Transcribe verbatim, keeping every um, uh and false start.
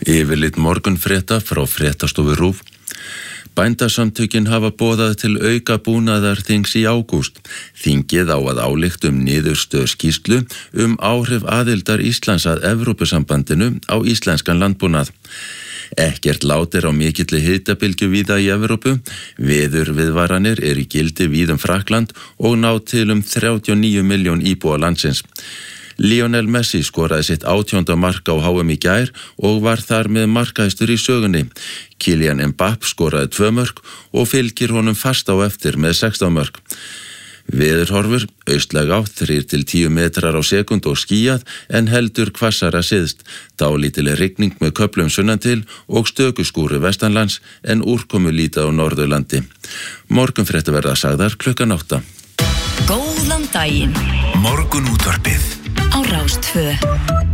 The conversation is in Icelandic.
Yfirlit morgunfrétta frá fréttastofu RÚV. Bændasamtökin hafa boðað til auka búnaðarþings í ágúst. Þingið á að álykta um niðurstöðu skýrslu um áhrif aðildar Íslands að Evrópusambandinu á íslenskan landbúnað. Ekkert lát er á mikilli hitabylgju víða í Evrópu. Veðurviðvaranir er í gildi víð um Frakkland og ná til um þrjátíu og níu milljón íbúa landsins. Lionel Messi skoraði sitt átjánda mark á H M í gær og var þar með markahæstur í sögunni. Kylian Mbappé skoraði tvö mörk og fylgir honum fast á eftir með sextán mörk. Veðurhorfur, austlæg átt þrír til tíu metrar á sekúndu og skýjað en heldur hvassara syðst. Dálítil rigning með köflum sunnan til og stökuskúri vestanlands en úrkomu lítið á Norðurlandi. Morgunfréttir verða sagðar klukkan átta. Góðan daginn. Morgunútvarpið á Rás tvö.